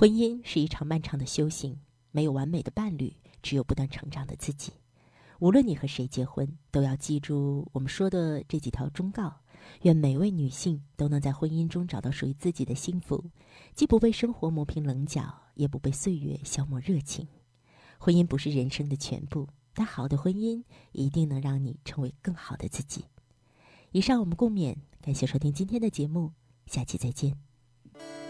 婚姻是一场漫长的修行，没有完美的伴侣，只有不断成长的自己。无论你和谁结婚，都要记住我们说的这几条忠告。愿每位女性都能在婚姻中找到属于自己的幸福，既不被生活磨平棱角，也不被岁月消磨热情。婚姻不是人生的全部，但好的婚姻一定能让你成为更好的自己。以上我们共勉，感谢收听今天的节目，下期再见。